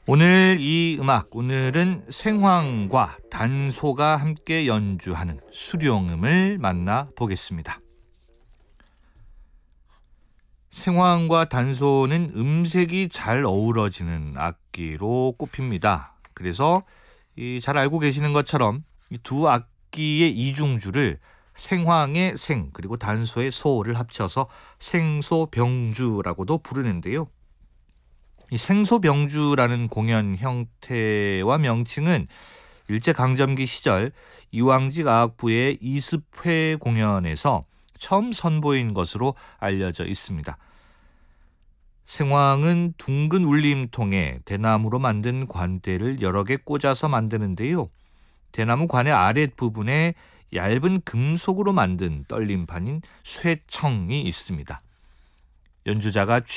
오늘 이 음악, 오늘은 생황과 단소가 함께 연주하는 수룡음을 만나보겠습니다. 생황과 단소는 음색이 잘 어우러지는 악기로 꼽힙니다. 그래서 잘 알고 계시는 것처럼 이 두 악기의 이중주를 생황의 생 그리고 단소의 소를 합쳐서 생소병주라고도 부르는데요. 이 생소병주라는 공연 형태와 명칭은 일제강점기 시절 이왕직 아학부의 이습회 공연에서 처음 선보인 것으로 알려져 있습니다. 생황은 둥근 울림통에 대나무로 만든 관대를 여러 개 꽂아서 만드는데요. 대나무 관의 아랫부분에 얇은 금속으로 만든 떨림판인 쇠청이 있습니다. 연주자가